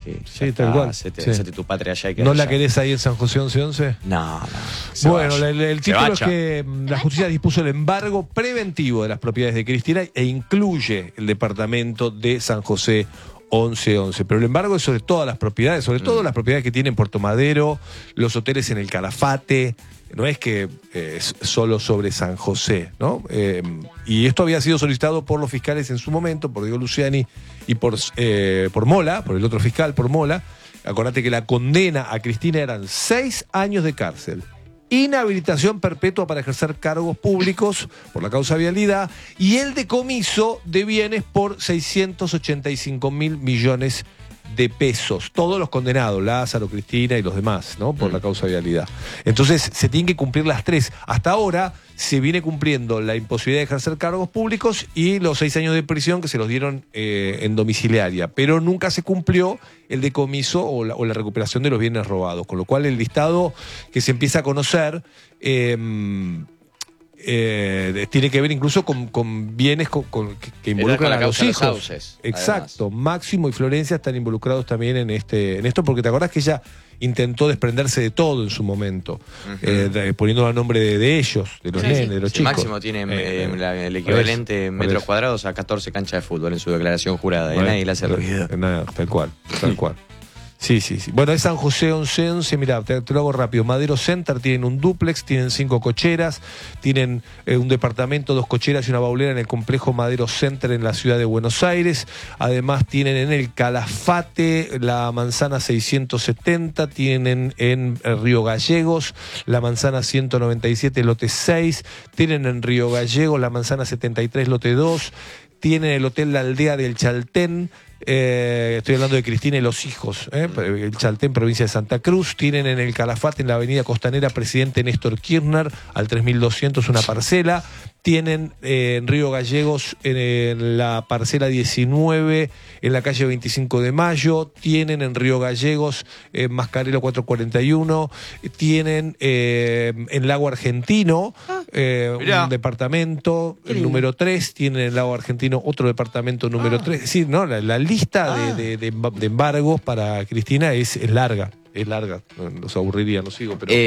Sí, tal cual. Hacete tu patria allá. ¿No la querés ahí en San José 1111? No. Bueno, el título es que la justicia dispuso el embargo preventivo de las propiedades de Cristina e incluye el departamento de San José 1111. Pero el embargo es sobre todas las propiedades, sobre todo las propiedades que tienen Puerto Madero, los hoteles en el Calafate. No es que es solo sobre San José, ¿no? Y esto había sido solicitado por los fiscales en su momento, por Diego Luciani y por Mola, por el otro fiscal, por Mola. Acordate que la condena a Cristina eran 6 años de cárcel, inhabilitación perpetua para ejercer cargos públicos por la causa vialidad y el decomiso de bienes por 685.000 millones de pesos. Todos los condenados, Lázaro, Cristina y los demás, ¿no? Por la causa vialidad. Entonces, se tienen que cumplir las 3. Hasta ahora se viene cumpliendo la imposibilidad de ejercer cargos públicos y los 6 años de prisión que se los dieron en domiciliaria, pero nunca se cumplió el decomiso o la recuperación de los bienes robados, con lo cual el listado que se empieza a conocer tiene que ver incluso con bienes que involucran a los hijos. Sauces, exacto. Además. Máximo y Florencia están involucrados también en esto, porque te acordás que ella intentó desprenderse de todo en su momento, poniendo a nombre de ellos, de los nenes, de los chicos. Máximo tiene el equivalente en metros cuadrados a 14 canchas de fútbol en su declaración jurada. Nadie le hace ruido. Nada, tal cual. Sí. Bueno, es San José 1111, mirá, te lo hago rápido. Madero Center tienen un dúplex, tienen 5 cocheras, tienen un departamento, 2 cocheras y una baulera en el complejo Madero Center en la ciudad de Buenos Aires. Además tienen en el Calafate la manzana 670, tienen en Río Gallegos la manzana 197, lote 6, tienen en Río Gallegos la manzana 73, lote 2, tienen el Hotel La Aldea del Chaltén. Estoy hablando de Cristina y los hijos, el Chaltén, provincia de Santa Cruz. Tienen en el Calafate, en la avenida Costanera, Presidente Néstor Kirchner, al 3200 una parcela. Tienen en Río Gallegos, en la parcela 19, en la calle 25 de Mayo. Tienen en Río Gallegos, en Mascarelo 441. Tienen en Lago Argentino un departamento, el número 3. Tienen en el Lago Argentino otro departamento número 3. Es decir, no, la lista de embargos para Cristina es larga. Es larga, los aburriría, no sigo, pero...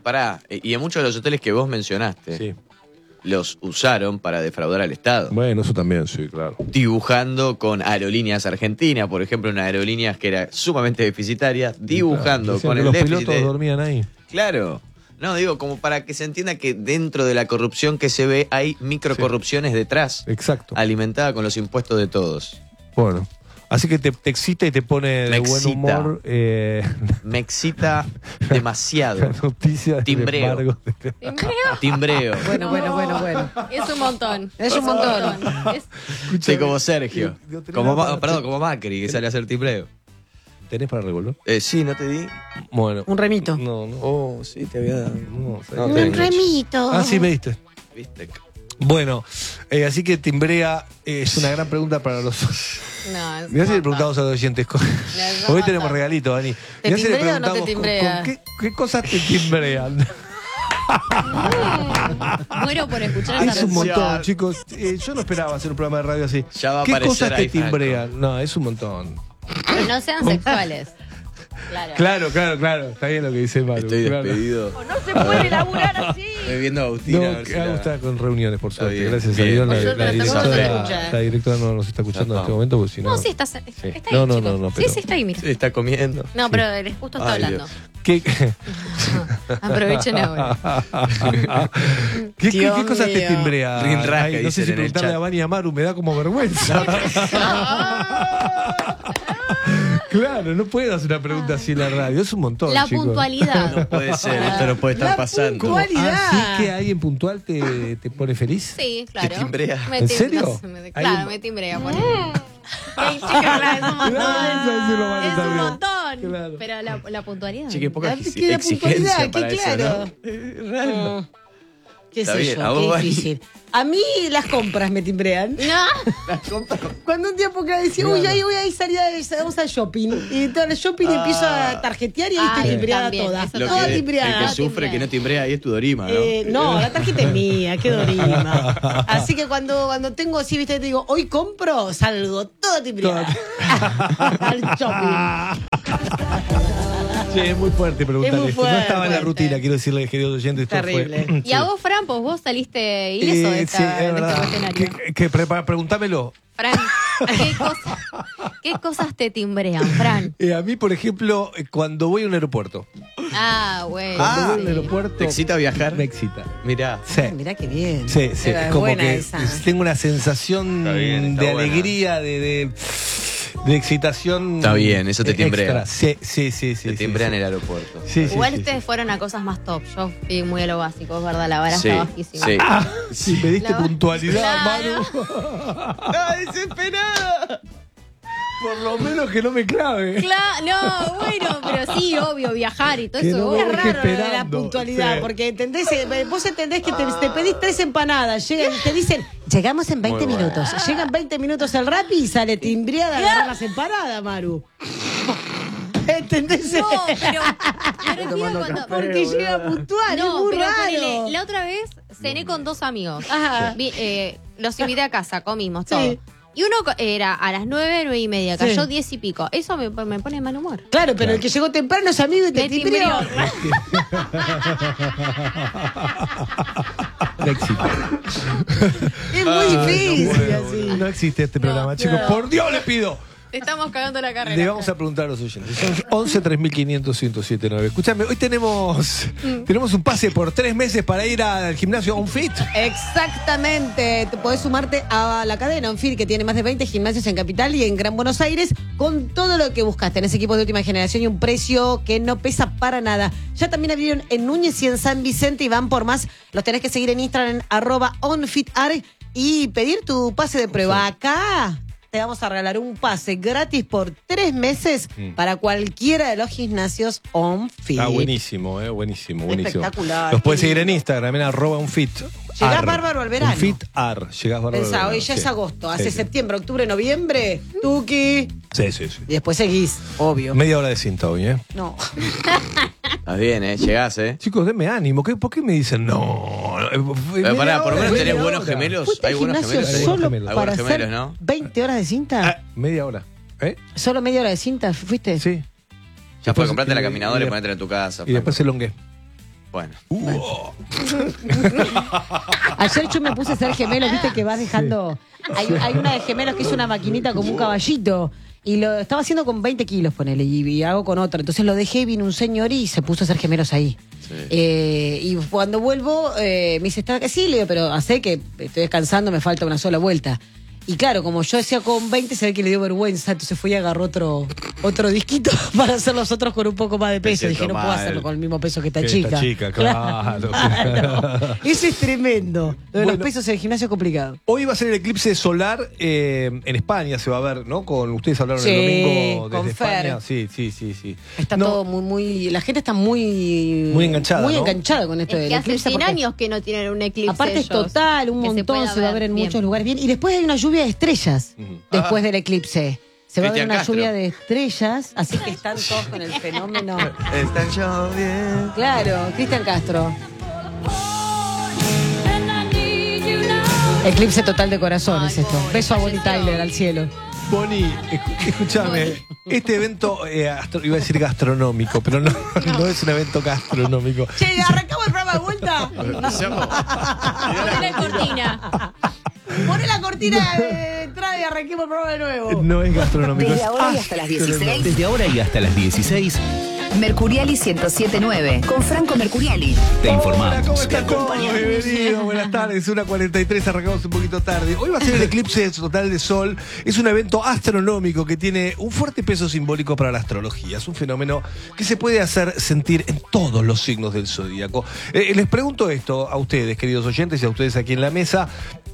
Y en muchos de los hoteles que vos mencionaste, sí, los usaron para defraudar al Estado. Bueno, eso también, sí, claro. Dibujando con Aerolíneas Argentinas, por ejemplo, una aerolíneas que era sumamente deficitaria, dibujando claro, con el los déficit. Los pilotos dormían ahí. Claro. No, digo, como para que se entienda que dentro de la corrupción que se ve hay microcorrupciones detrás. Exacto. Alimentada con los impuestos de todos. Bueno. Así que te excita y te pone de buen humor. Me excita demasiado. Noticia Timbreo. Timbreo. Bueno. Es un montón. Sí, como Sergio. Como Macri, que sale a hacer timbreo. ¿Tenés para revolver? Sí, ¿no te di? Bueno. Un remito. No. Oh, sí, te había dado. Un remito. Ah, sí, me diste. ¿Viste? Bueno, así que timbrea es una gran pregunta para los... No, mirá si le preguntamos a los oyentes. Hoy tenemos regalito, Dani. ¿Te timbrea o no te timbrea? ¿Qué cosas te timbrean? Muero por escuchar esa Es un respuesta. montón, chicos. Yo no esperaba hacer un programa de radio así. Ya va a ¿Qué aparecer cosas te ahí, timbrean? No, es un montón. Pero no sean sexuales. Claro. Está bien lo que dice Maru. Estoy despedido. No se puede laburar así. Estoy viendo a Agustina. No, a ver si Agus está con reuniones, por suerte. bien. Gracias a Bien. Dios. Por suerte, La directora no nos está escuchando en este momento, porque si no... No, sí, está ahí, No, chicos. pero- Sí, está ahí, mira. Sí, está comiendo. No, pero él justo está Ay, hablando. ¿Qué Aprovechen ahora. ¿Qué Dios cosas te mío. timbrea? Rinrasca, Ay, no sé dicen si en el preguntarle chat. a Vani y a Maru me da como vergüenza. Claro, no puedo hacer una pregunta así en la radio. Es un montón, La chicos. puntualidad. No puede ser, esto no puede estar pasando. ¿Sí que alguien puntual te pone feliz? Sí, claro. ¿Te timbrea? Me ¿En serio? Claro, me timbrea. Por Ay, chica, es un montón. Claro, eso decirlo mal Es un también. montón. Claro. Pero la puntualidad. Che, qué poca Que la exigencia puntualidad, para que eso, claro. ¿no? Raro. ¿Qué Está sé bien, a yo? vos, Qué Vani. difícil. A mí las compras me timbrean. No. Cuando un día porque decía, uy, ahí voy a ir salir vamos al shopping. Y todo el shopping empiezo a tarjetear y ahí estoy timbreada también, toda. eso Toda también. El timbreada. que sufre que no timbrea ahí es tu Dorima, ¿no? No, la tarjeta es mía, qué dorima. Así que cuando tengo así, viste, te digo, hoy compro, salgo toda timbreada. Al shopping. Sí, es muy fuerte preguntarle Es muy esto. No estaba en la fuerte. rutina, quiero decirle, queridos oyentes. Esto Terrible. fue. Y a vos, Fran, pues vos saliste ileso de, Sí, es de este verdad. cuestionario. Preguntámelo. Fran, ¿qué cosas te timbrean, Fran? A mí, por ejemplo, cuando voy a un aeropuerto. Ah, bueno. Cuando voy a un sí. aeropuerto. ¿Te excita viajar? Me excita. Mirá. Sí. Mirá qué bien. Sí, sí. Era Como buena que esa. tengo una sensación Está bien, está de buena. alegría, de excitación. Está bien, eso te timbrea. extra. Sí, sí, sí. Te sí, timbrea en sí. el aeropuerto. Sí, sí, Igual sí, ustedes fueron a cosas más top. Yo fui muy a lo básico, es verdad, la vara Sí, está bajísima. sí. Sí, me diste La- puntualidad, Claro. Manu. ¡Ay, desesperada! Por lo menos que no me clave. Claro, no, bueno, pero sí, obvio, viajar y todo Que eso. no Es voy obvio. raro lo de la esperando. puntualidad, Sí. porque entendés, vos entendés que te pedís 3 empanadas, llegan, te dicen, llegamos en 20 Muy bueno. minutos. Llegan 20 minutos el Rappi y sale timbreada a agarrar las empanadas, Maru. ¿Entendés? No, pero me refiero cuando... Porque llega puntual, No, es muy pero raro. ponele, la otra vez cené con 2 amigos. Ajá. Los invité a casa, comimos Sí. todo. Y uno era a las 9, 9 y media, Sí. cayó 10 y pico. Eso me pone de mal humor. Claro, pero el que llegó temprano es amigo y te Me timbreó. timbreó. Me excita. Es muy difícil así. No existe este programa, chicos. no. Por Dios les pido. Te estamos cagando la carrera. Le vamos a preguntar a los oyentes. Son 11 3500 1079. Escúchame, hoy tenemos un pase por 3 meses para ir al gimnasio OnFit. Exactamente. Te podés sumarte a la cadena OnFit, que tiene más de 20 gimnasios en Capital y en Gran Buenos Aires, con todo lo que buscas. Tenés equipos de última generación y un precio que no pesa para nada. Ya también abrieron en Núñez y en San Vicente y van por más. Los tenés que seguir en Instagram en @OnFitAr y pedir tu pase de prueba. Acá te vamos a regalar un pase gratis por 3 meses para cualquiera de los gimnasios OnFit. Está buenísimo, buenísimo, buenísimo. Espectacular, Los puedes qué seguir en lindo. Instagram, en @OnFit. Llegás bárbaro al verano. OnFitAr, llegás bárbaro Pensá, al verano. hoy ya sí. es agosto, hace Sí, sí. septiembre, octubre, noviembre, tuki. Sí, sí, sí. Y después seguís, obvio. Media hora de cinta hoy, ¿eh? No. Estás bien, llegás, Chicos, denme ánimo. ¿Por qué me dicen no? Pero pará, por lo menos tenés media buenos hora. gemelos. ¿Fuiste Hay al buenos gimnasio gemelos. ahí. buenos solo gemelos. Hay para buenos hacer gemelos, ¿no? 20 horas de cinta? Ah, media hora. ¿Eh? ¿Solo media hora de cinta fuiste? Sí. Ya puedes comprarte la y- caminadora y y- ponértela en tu casa. Y después elongué. Bueno. Ayer yo me puse a hacer gemelos, viste que vas dejando... Hay una de gemelos que es una maquinita como un caballito. Y lo estaba haciendo con 20 kilos, ponele, y hago con otra. Entonces lo dejé, vino un señor y se puso a hacer gemelos ahí. Sí. Y cuando vuelvo, me dice, ¿está acá? Sí, le digo, pero hace que estoy descansando, me falta una sola vuelta. Y claro, como yo decía con 20, se ve que le dio vergüenza, entonces fui y agarró otro disquito para hacer los otros con un poco más de peso. Me Dije, siento no puedo mal. hacerlo con el mismo peso que esta Que chica. esta chica, claro. Claro. Eso es tremendo. Lo de los Bueno. pesos en el gimnasio es complicado. Hoy va a ser el eclipse solar en España, se va a ver, ¿no? Ustedes hablaron Sí, el domingo con desde Fer. España. Sí. Está No, todo muy... La gente está muy... Muy enganchada, Muy ¿no? enganchada con esto Es del que hace eclipse. 100 porque años que no tienen un eclipse. aparte es ellos, total, un que montón, se va a ver en bien. muchos lugares bien. Y después hay una lluvia de estrellas después del eclipse. Se va a ver Cristian una Castro. lluvia de estrellas, así que están todos con el fenómeno. Están lloviendo. Claro, Cristian Castro. Eclipse total de corazones Ay, esto. pobre, Beso a Bonnie falleció. Tyler al cielo. Bonnie, escúchame, este evento, iba a decir gastronómico, pero no es un evento gastronómico. Che, arrancamos el programa de vuelta. Poné la cortina. Poné la cortina de entrada y arranquemos el programa de nuevo. No es gastronómico. Desde es ahora y hasta las 16. Desde ahora y hasta las 16 Mercuriali 107.9 con Franco Mercuriali. te Hola, informamos. ¿cómo te están todos? acompañamos. Bienvenidos, buenas tardes. 1:43, arrancamos un poquito tarde. Hoy va a ser el eclipse total de sol. Es un evento astronómico que tiene un fuerte peso simbólico para la astrología. Es un fenómeno que se puede hacer sentir en todos los signos del zodíaco. Les pregunto esto a ustedes, queridos oyentes, y a ustedes aquí en la mesa.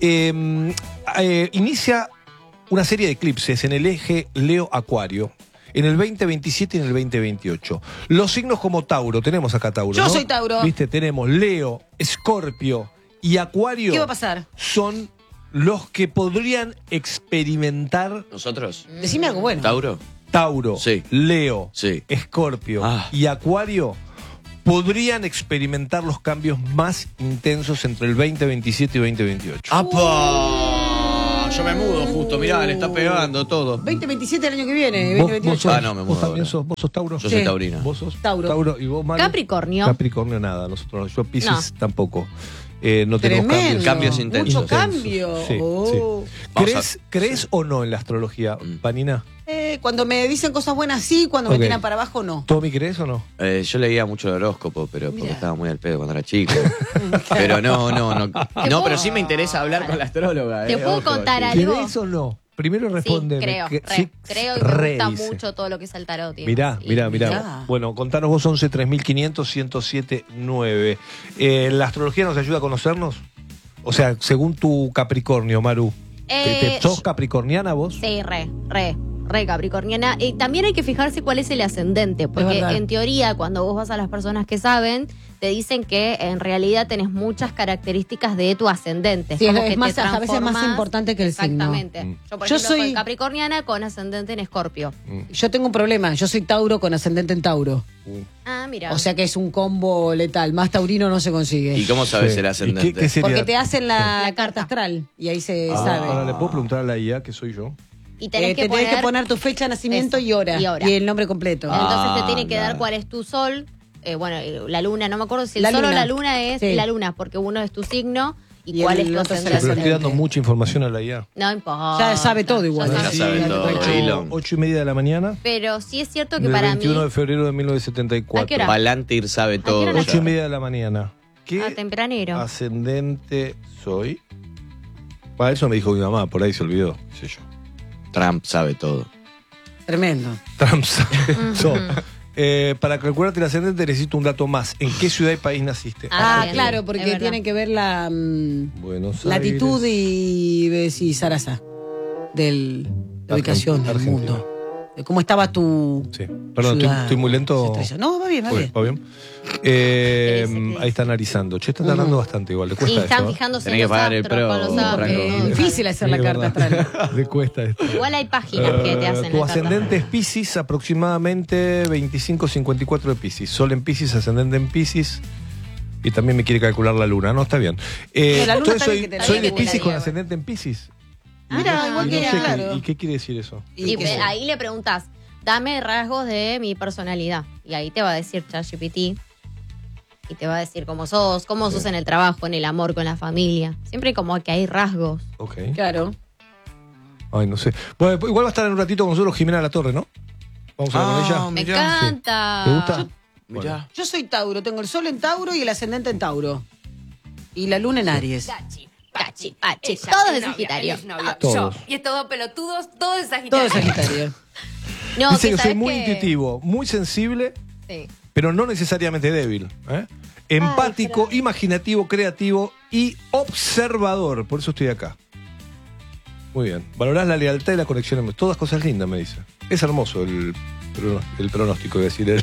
Inicia una serie de eclipses en el eje Leo-Acuario. En el 2027 y en el 2028. Los signos como Tauro, tenemos acá Tauro, Yo ¿no? soy Tauro. ¿Viste? Tenemos Leo, Escorpio y Acuario. ¿Qué va a pasar? Son los que podrían experimentar ¿Nosotros? Decime algo bueno. ¿Tauro? Tauro, Sí. Leo, Sí. Escorpio Ah. y Acuario. Podrían experimentar los cambios más intensos entre el 2027 y 2028. ¡Apa! yo me mudo justo, mirá, le está pegando todo. 2027 el año que viene. Vos 2028. sos- no, me vos mudo también ahora. sos Tauro. Yo Sí. soy taurino. Vos sos Tauro. y vos, Maru. Capricornio. Capricornio nada, nosotros no. Yo Piscis tampoco. No tenemos Tremendo. Cambios intensos. Mucho cambio. Sí, Oh. sí. ¿Crees o no en la astrología, Vanina? Cuando me dicen cosas buenas, sí. Cuando Ok. me tiran para abajo, no. ¿Tommy crees o no? Yo leía mucho el horóscopo, pero porque Mirá. estaba muy al pedo cuando era chico. Pero no. No, pero sí me interesa hablar con la astróloga. ¿Te puedo Ojo, contar sí. algo? ¿Crees o no? Primero Sí, responde. creo. Creo y me gusta mucho todo lo que es el tarot. y Mirá, demás. mirá. Mirá. Bueno, contanos vos 11 3500 1079. ¿La astrología nos ayuda a conocernos? O sea, según tu Capricornio, Maru. ¿Sos capricorniana vos? Sí, re capricorniana. Y también hay que fijarse cuál es el ascendente, porque verdad. en teoría, cuando vos vas a las personas que saben, te dicen que en realidad tenés muchas características de tu ascendente. Sí, como es que más- te a veces es más transformás. importante que el signo. Exactamente. Mm. Yo, por Yo ejemplo, soy- soy capricorniana con ascendente en Escorpio. Yo tengo un problema. Yo soy Tauro con ascendente en Tauro. Ah, mira. O sea que es un combo letal. Más taurino no se consigue. ¿Y cómo sabes Sí. el ¿Y ascendente? qué sería? Porque te hacen la La carta astral y ahí se Ah, sabe. ahora le puedo preguntar a la IA, que soy yo. y tenés que te tenés que poner tu fecha de nacimiento Eso, y hora. y hora. Y el nombre completo. Entonces te tiene que dar claro. cuál es tu sol. La luna, no me acuerdo si el La sol o luna. la luna es Sí. la luna, porque uno es tu signo y Y cuál el es tu otro es el Sí, pero ascendente. estoy dando mucha información a la IA. No importa. Ya sabe todo igual. Ya Ya sabe sabe todo. todo. Elon. 8:30 de la mañana. Pero sí es cierto que Del para 21 mí. de febrero de ¿A qué 1974. hora? Palantir sabe todo. hora ya. nació? 8:30 de la mañana. ¿Qué tempranero. ascendente soy? Eso me dijo mi mamá, por ahí se olvidó. Sé yo. Trump sabe todo. Tremendo. Trump sabe. So, para calcularte el ascendente necesito un dato más. ¿En qué ciudad y país naciste? Ah, Ah, bien. claro, Es porque verdad. tiene que ver la Buenos latitud Aires. y zaraza de la ubicación del Argentina. mundo. De cómo estaba tu Sí. Perdón, ciudad estoy muy lento. estrella. No, va bien, va bien. ¿Va bien? Ahí está analizando. Che, está tardando bastante igual. Le Y cuesta están esto, fijándose Tenés en que los pagar el astros, pro, con los Franco. astros. Difícil hacer la Sí, carta verdad. astral. Le cuesta esto. Igual hay páginas que te hacen Tu la carta. ascendente es Piscis, aproximadamente 25-54 de Piscis. Sol en Piscis, ascendente en Piscis. Y también me quiere calcular la luna, ¿no? Está bien. la luna Entonces está bien que te la soy de calcule, Piscis con Diego. ascendente en Piscis. Mira, igual Y que no sé claro. ¿Y qué quiere decir eso? Y qué sé. ahí le preguntas, dame rasgos de mi personalidad. Y ahí te va a decir ChatGPT. Y te va a decir cómo sos en el trabajo, en el amor, con la familia. Siempre como que hay rasgos. Ok. Claro. Ay, no sé. Bueno, igual va a estar en un ratito con nosotros Jimena La Torre, ¿no? Vamos a hablar con ella. Me Mirá. encanta. ¿Te gusta? Mirá. Yo soy Tauro, tengo el sol en Tauro y el ascendente en Tauro. Y la luna en Aries. Cachi, pachi, todo de Sagitario. Todos. Y estos pelotudos, todo de Sagitario. Todo es Sagitario. No, Dice que soy ¿sabes muy qué? intuitivo, muy sensible, Sí. pero no necesariamente débil. Empático, imaginativo, creativo y observador. Por eso estoy acá. Muy bien. Valorás la lealtad y la conexión. Todas cosas lindas, me dice. Es hermoso el pronóstico, iba a decir él.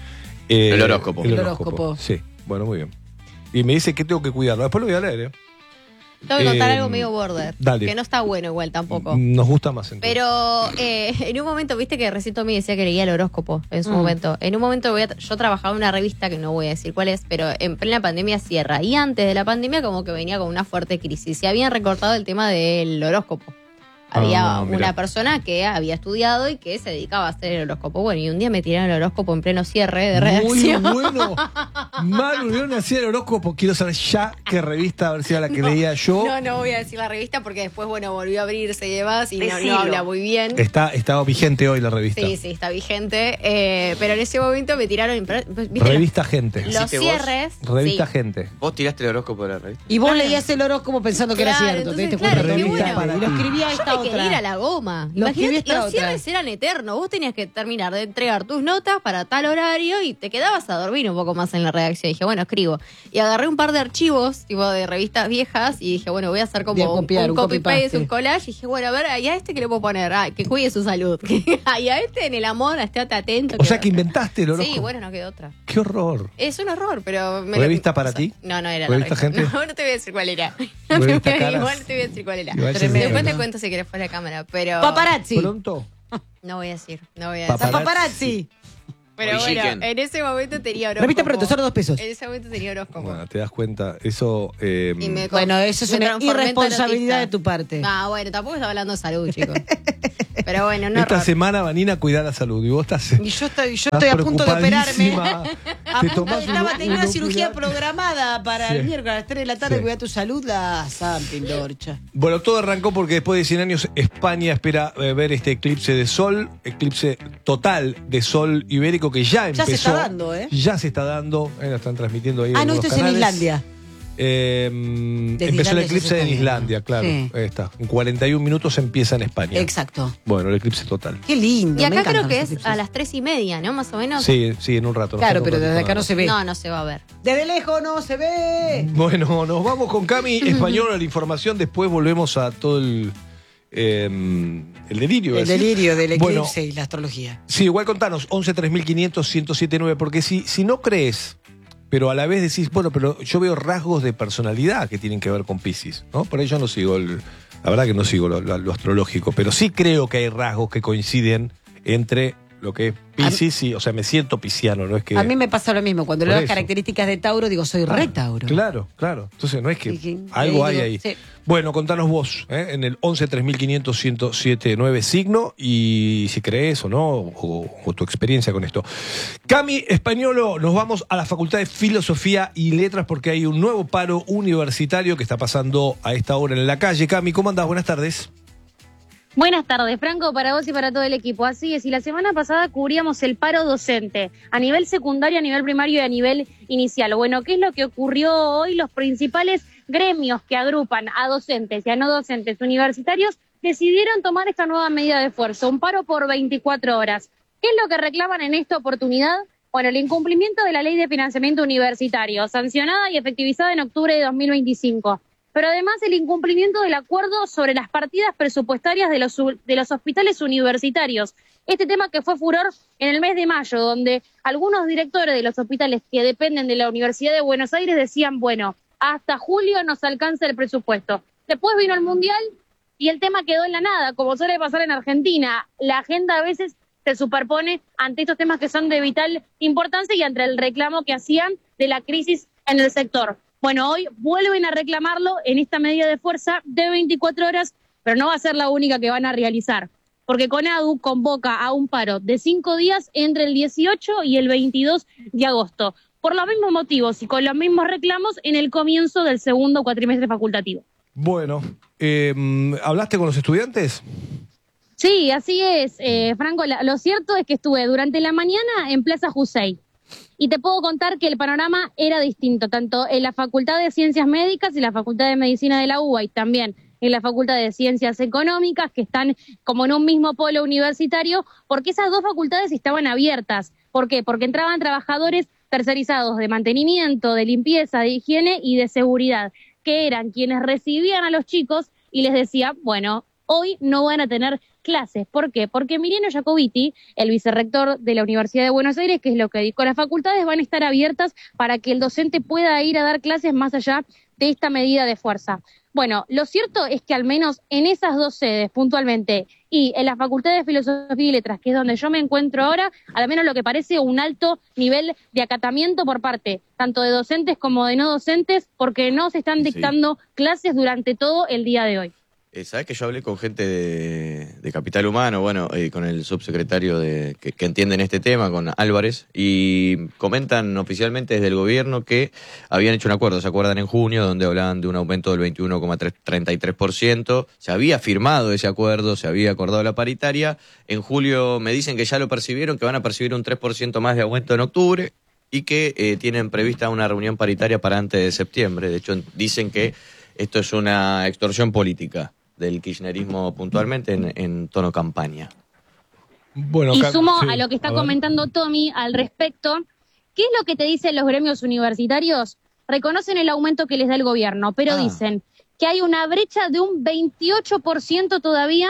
El horóscopo. El El horóscopo. horóscopo. Sí, bueno, muy bien. Y me dice que tengo que cuidarlo. Después lo voy a leer, ¿eh? Tengo que contar Eh, algo medio border. dale. Que no está bueno igual tampoco. Nos gusta más entonces. Pero en un momento, viste que recién Tommy decía que leía el horóscopo en su momento. En un momento yo trabajaba en una revista que no voy a decir cuál es, pero en plena pandemia cierra. Y antes de la pandemia como que venía con una fuerte crisis. Y habían recortado el tema del horóscopo. Había mirá. una persona que había estudiado y que se dedicaba a hacer el horóscopo. Bueno, y un día me tiraron el horóscopo en pleno cierre de redacción. Muy bueno. Maru, ¿vieron así el horóscopo? Quiero saber ya qué revista, a ver si era la que leía yo. No voy a decir la revista porque después, bueno, volvió a abrirse y demás y no habla muy bien. Está vigente hoy la revista. Sí, está vigente. Pero en ese momento me tiraron. ¿viste Revista Gente. los ¿Hiciste vos? cierres? Revista sí. Gente. ¿Vos tiraste el horóscopo de la revista? Y vos Claro. leías el horóscopo pensando que era Claro, cierto. ¿Te entonces, diste cuenta? claro, qué Revista bueno. para Y lo ti. escribía Yo esta me quería ir a otra. la goma. Lo escribí Imagínate, esta los otra. cierres eran eternos. Vos tenías que terminar de entregar tus notas para tal horario y te quedabas a dormir un poco más en la redacción. Y dije, bueno, escribo. Y agarré un par de archivos, tipo de revistas viejas, y dije, bueno, voy a hacer Voy a como copiar, un un copy-paste, copy-paste. un collage. Y dije, bueno, a ver, ¿y a este qué le puedo poner? Ah, que cuide su salud. Y a este en el amor, estate atento. O sea que inventaste el horóscopo. Sí, bueno, no quedó otra. Qué horror. Es un horror, pero... ¿Revista para ti? No, no era ¿Revista la revista. Gente? No te voy a decir cuál era. ¿Revista Caras? Igual no te voy a decir cuál era. Igual Tremendo. Después te cuento si querés fuera de cámara, pero... Paparazzi. Pronto. No voy a decir, no voy a decir. Paparazzi. Paparazzi. Pero bueno, Chicken. en ese momento tenía horóscopo. Repite pronto, solo 2 pesos. En ese momento tenía horóscopo. Bueno, te das cuenta, eso... Y me Bueno, eso es me una transformé en irresponsabilidad tarotista. de tu parte. Ah, bueno, tampoco estaba hablando de salud, chicos. Pero bueno, no Esta error. semana, Vanina, cuidar la salud. Y vos estás... Y yo estoy a punto de operarme. Te tomás Tenía una cirugía Inocular. programada para Sí. el miércoles a las 3 de la tarde. Sí. Cuida tu salud, la Sampindorcha. Bueno, todo arrancó porque después de 100 años España espera ver este eclipse de sol, eclipse total de sol ibérico que ya empezó. Ya se está dando, ¿eh? Ya se está dando, lo están transmitiendo ahí. Ah, en no, los esto es en canales. Islandia. Empezó el Islandia eclipse ya se en está Islandia, claro. Sí. Ahí está. En 41 minutos empieza en España. Exacto. Bueno, el eclipse total. Qué lindo. Y me acá creo encantan que los es eclipses. a las 3:30, ¿no? Más o menos. Sí, sí, en un rato. nos Claro, falta un pero ratito desde acá nada no más. se ve. No, no se va a ver. Desde lejos no se ve. Bueno, nos vamos con Cami Español a la información, después volvemos a todo el delirio. El ¿es decir? delirio del Bueno, eclipse y la astrología. sí, igual contanos, 11 3500 1079, porque si no crees, pero a la vez decís, bueno, pero yo veo rasgos de personalidad que tienen que ver con Piscis, ¿no? Por ahí yo no sigo, la verdad que no sigo lo astrológico, pero sí creo que hay rasgos que coinciden entre lo que es Piscis y, o sea, me siento pisciano, no es que... A mí me pasa lo mismo. Cuando Por leo las eso. características de Tauro, digo, soy re Tauro. Claro, claro. Entonces no es que Sí, algo hay digo, ahí. sí. Bueno, contanos vos, en el 11 3500 1079 signo, y si crees o no, o tu experiencia con esto. Cami Españolo, nos vamos a la Facultad de Filosofía y Letras porque hay un nuevo paro universitario que está pasando a esta hora en la calle. Cami, ¿cómo andás? Buenas tardes. Buenas tardes, Franco, para vos y para todo el equipo. Así es, y la semana pasada cubríamos el paro docente a nivel secundario, a nivel primario y a nivel inicial. Bueno, ¿qué es lo que ocurrió hoy? Los principales gremios que agrupan a docentes y a no docentes universitarios decidieron tomar esta nueva medida de fuerza, un paro por 24 horas. ¿Qué es lo que reclaman en esta oportunidad? Bueno, el incumplimiento de la Ley de Financiamiento Universitario, sancionada y efectivizada en octubre de 2025. Pero además el incumplimiento del acuerdo sobre las partidas presupuestarias de los hospitales universitarios. Este tema que fue furor en el mes de mayo, donde algunos directores de los hospitales que dependen de la Universidad de Buenos Aires decían, bueno, hasta julio nos alcanza el presupuesto. Después vino el Mundial y el tema quedó en la nada, como suele pasar en Argentina. La agenda a veces se superpone ante estos temas que son de vital importancia y ante el reclamo que hacían de la crisis en el sector. Bueno, hoy vuelven a reclamarlo en esta medida de fuerza de 24 horas, pero no va a ser la única que van a realizar, porque CONADU convoca a un paro de 5 días entre el 18 y el 22 de agosto, por los mismos motivos y con los mismos reclamos en el comienzo del segundo cuatrimestre facultativo. Bueno, ¿hablaste con los estudiantes? Sí, así es, Franco. Lo cierto es que estuve durante la mañana en Plaza Jusey. Y te puedo contar que el panorama era distinto, tanto en la Facultad de Ciencias Médicas y la Facultad de Medicina de la UBA y también en la Facultad de Ciencias Económicas, que están como en un mismo polo universitario, porque esas dos facultades estaban abiertas. ¿Por qué? Porque entraban trabajadores tercerizados de mantenimiento, de limpieza, de higiene y de seguridad, que eran quienes recibían a los chicos y les decían, bueno, hoy no van a tener clases. ¿Por qué? Porque Emiliano Jacobiti, el vicerrector de la Universidad de Buenos Aires, que es lo que dijo, las facultades van a estar abiertas para que el docente pueda ir a dar clases más allá de esta medida de fuerza. Bueno, lo cierto es que al menos en esas dos sedes puntualmente y en la Facultad de Filosofía y Letras, que es donde yo me encuentro ahora, al menos lo que parece un alto nivel de acatamiento por parte tanto de docentes como de no docentes, porque no se están dictando clases durante todo el día de hoy. ¿Sabes que yo hablé con gente de Capital Humano, bueno, con el subsecretario que entienden este tema, con Álvarez, y comentan oficialmente desde el gobierno que habían hecho un acuerdo, ¿se acuerdan? En junio, donde hablaban de un aumento del 21,33%, se había firmado ese acuerdo, se había acordado la paritaria, en julio me dicen que ya lo percibieron, que van a percibir un 3% más de aumento en octubre, y que tienen prevista una reunión paritaria para antes de septiembre. De hecho, dicen que esto es una extorsión política del kirchnerismo puntualmente en tono campaña. Bueno, y sumo sí, a lo que está a ver. comentando Tommy al respecto. ¿Qué es lo que te dicen los gremios universitarios? Reconocen el aumento que les da el gobierno, pero dicen que hay una brecha de un 28% todavía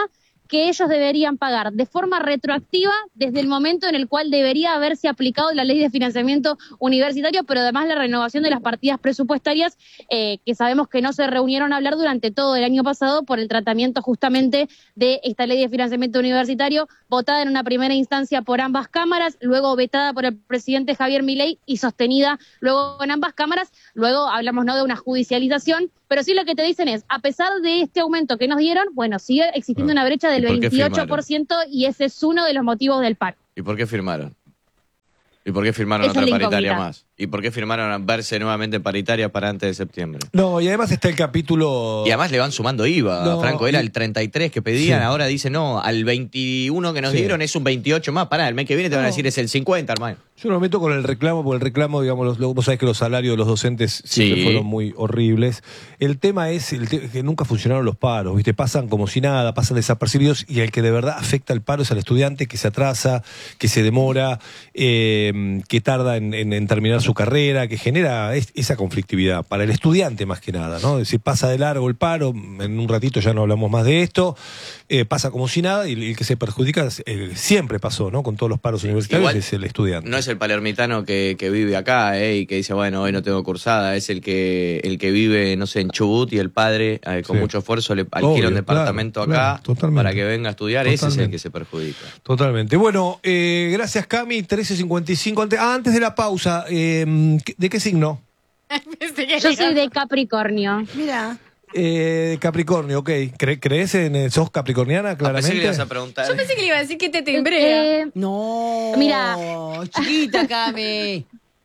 que ellos deberían pagar de forma retroactiva desde el momento en el cual debería haberse aplicado la ley de financiamiento universitario, pero además la renovación de las partidas presupuestarias que sabemos que no se reunieron a hablar durante todo el año pasado por el tratamiento justamente de esta ley de financiamiento universitario, votada en una primera instancia por ambas cámaras, luego vetada por el presidente Javier Milei y sostenida luego en ambas cámaras. Luego hablamos no de una judicialización, pero sí lo que te dicen es, a pesar de este aumento que nos dieron, bueno, sigue existiendo una brecha del 28% y ese es uno de los motivos del paro. ¿Y por qué firmaron? ¿Y por qué firmaron Esa otra es la paritaria incógnita. más? ¿Y por qué firmaron a verse nuevamente en paritaria para antes de septiembre? No, y además está el capítulo... Y además le van sumando IVA, No, Franco, era y- el 33 que pedían, Sí. ahora dice no, al 21 que nos Sí. dieron es un 28 más, pará, el mes que viene te van a decir es el 50, hermano. Yo no me meto con el reclamo, porque el reclamo, digamos, vos sabés que los salarios de los docentes siempre Sí. fueron muy horribles. El tema es que nunca funcionaron los paros, ¿viste? Pasan como si nada, pasan desapercibidos, y el que de verdad afecta al paro es al estudiante que se atrasa, que se demora, que tarda en terminar su carrera, que genera esa conflictividad para el estudiante más que nada, ¿no? Es decir, pasa de largo el paro, en un ratito ya no hablamos más de esto, pasa como si nada, y el que se perjudica siempre pasó, ¿no? Con todos los paros universitarios Igual, es el estudiante. No es el palermitano que vive acá y que dice, bueno, hoy no tengo cursada, es el que vive, no sé, en Chubut y el padre con Sí. mucho esfuerzo le alquila Obvio, un departamento claro, acá claro, totalmente. para que venga a estudiar, ese es el Totalmente. que se perjudica. Totalmente. Bueno, gracias Cami, 13:55. Antes de la pausa, ¿de qué signo? Yo soy de Capricornio. Mira. Capricornio, ok. ¿Crees sos capricorniana, Pensé que le claramente? ibas a preguntar. Yo pensé que le iba a decir que te tembrea. No. Mira. Chiquita, Cami.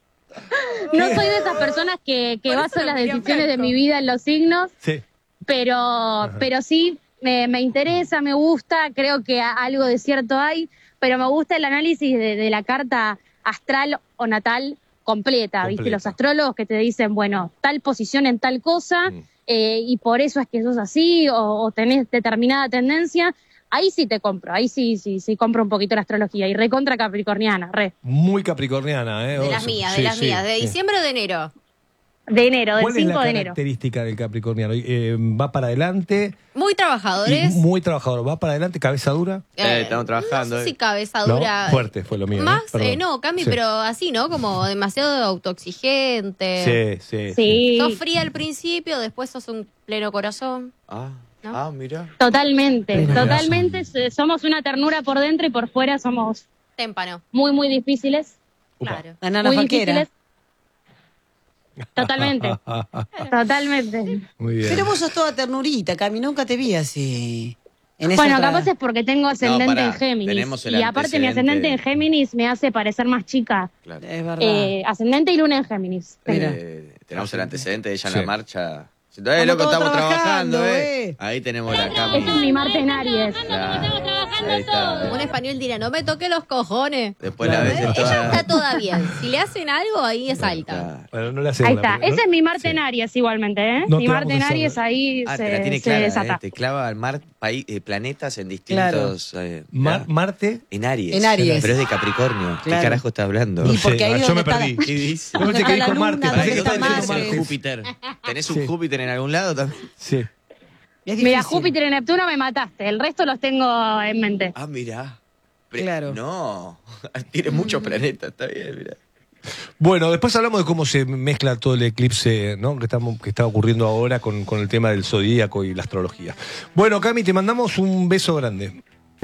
No soy de esas personas que Por eso baso lo las quería decisiones de Franco. mi vida en los signos, Sí. pero sí me interesa, me gusta, creo que algo de cierto hay, pero me gusta el análisis de la carta astral o natal completa, ¿viste? Completa. Los astrólogos que te dicen, bueno, tal posición en tal cosa, y por eso es que sos así, o tenés determinada tendencia. Ahí sí te compro, ahí sí compro un poquito la astrología, y recontra capricorniana, Muy capricorniana, ¿eh? De las mías, de las mías. ¿De diciembre o de enero? de enero, del ¿Cuál es 5 la de enero. característica del capricorniano? ¿Va para adelante? Muy trabajadores. Y muy trabajador. ¿Va para adelante, cabeza dura? Estamos trabajando. No sé si cabeza ¿No? dura. Fuerte fue lo mío. Más, Perdón. no, Cami, Sí. pero así, ¿no? Como demasiado autoexigente. Sí. Sí, Sos fría al principio, después sos un pleno corazón. ¿No? Mira. totalmente, Tenés totalmente. Somos una ternura por dentro y por fuera somos Témpano. muy, muy difíciles. Upa. Claro. La nana Muy vaquera. difíciles. Totalmente, totalmente. Muy bien. Pero vos sos toda ternurita, Cami. Nunca te vi así. En esa Bueno, otra- capaz es porque tengo ascendente pará, en Géminis. tenemos el Y aparte mi ascendente en Géminis me hace parecer más chica. Claro. Es verdad. Ascendente y luna en Géminis. Mira. Tenemos el antecedente de ella en Sí. la marcha. Estamos Loco, todos estamos trabajando, trabajando. Ahí tenemos la Cami. Este es mi Marte en Aries. Claro. Ahí está. Un español dirá, no me toque los cojones. Después la ves Ella toda... está toda bien. Si le hacen algo, ahí es alta. Claro. Bueno, no le hacemos Ahí la está. primera, Ese es mi Marte Sí. en Aries igualmente, ¿eh? No Mi te Marte vamos en a Aries hacer. ahí Te la tiene se clara, desata. te clava al mar planetas en distintos... Marte. En Aries. En Aries. Pero es de Capricornio. Claro. ¿Qué carajo está hablando? Y porque ahí yo donde me está perdí. ¿Qué dice? Yo pensé que está la dijo luna? Marte. Para pensé que que no estaba tenés diciendo Marte. Júpiter. ¿Tenés un Sí. Júpiter en algún lado también? Sí. Es Mira, difícil. Júpiter y Neptuno me mataste. El resto los tengo en mente. Mirá. Claro. No, tiene muchos planetas, está bien, mirá. Bueno, después hablamos de cómo se mezcla todo el eclipse, ¿no? que está ocurriendo ahora con el tema del zodíaco y la astrología. Bueno, Cami, te mandamos un beso grande.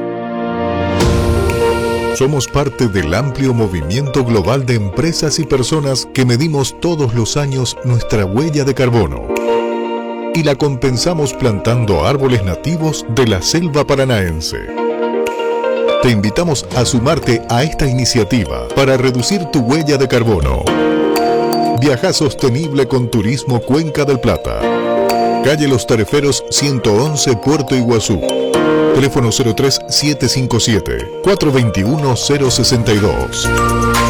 Somos parte del amplio movimiento global de empresas y personas que medimos todos los años nuestra huella de carbono y la compensamos plantando árboles nativos de la selva paranaense. Te invitamos a sumarte a esta iniciativa para reducir tu huella de carbono. Viaja sostenible con Turismo Cuenca del Plata. Calle Los Tareferos 111, Puerto Iguazú. Teléfono 03-757-421-062.